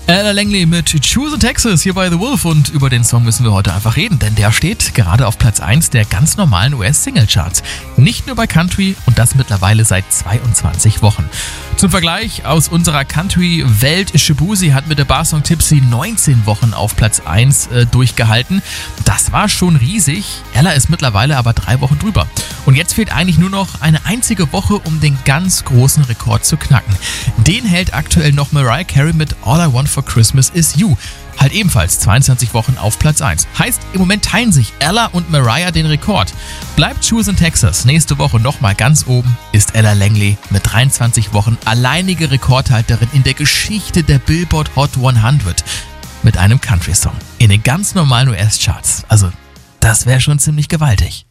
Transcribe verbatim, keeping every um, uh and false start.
Ella Langley mit Choose in Texas hier bei The Wolf, und über den Song müssen wir heute einfach reden, denn der steht gerade auf Platz eins der ganz normalen U S-Singlecharts. Nicht nur bei Country, und das mittlerweile seit zweiundzwanzig Wochen. Zum Vergleich, aus unserer Country-Welt, Shaboozey hat mit der Barsong Tipsy neunzehn Wochen auf Platz eins äh, durchgehalten. Das war schon riesig. Ella ist mittlerweile aber drei Wochen drüber. Und jetzt fehlt eigentlich nur noch eine einzige Woche, um den ganz großen Rekord zu knacken. Den hält aktuell noch Mariah Carey mit All I Want for Christmas Is You. Halt ebenfalls zweiundzwanzig Wochen auf Platz eins. Heißt, im Moment teilen sich Ella und Mariah den Rekord. Bleibt Choose in Texas nächste Woche nochmal ganz oben, ist Ella Langley mit dreiundzwanzig Wochen alleinige Rekordhalterin in der Geschichte der Billboard Hot hundert mit einem Country-Song in den ganz normalen U S-Charts. Also, das wäre schon ziemlich gewaltig.